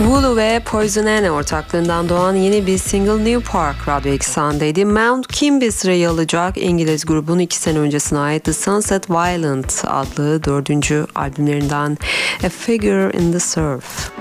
Voodoo ve Poison Anne ortaklığından doğan yeni bir single New Park Radyo Eksen'deydi. Mount Kimby sırayı alacak. İngiliz grubun 2 sene öncesine ait The Sunset Violent adlı 4. albümlerinden A Figure in the Surf.